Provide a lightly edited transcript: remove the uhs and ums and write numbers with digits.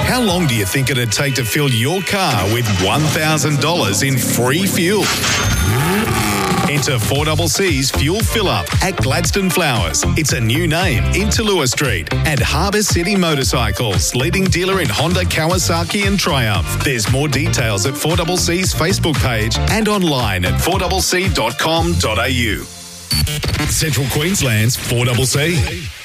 How long do you think it'd take to fill your car with $1,000 in free fuel? Enter 4CC's Fuel Fill Up at Gladstone Flowers. It's a new name in Tallulah Street. And Harbour City Motorcycles, leading dealer in Honda, Kawasaki and Triumph. There's more details at 4CC's Facebook page and online at 4cc.com.au. Central Queensland's 4CC.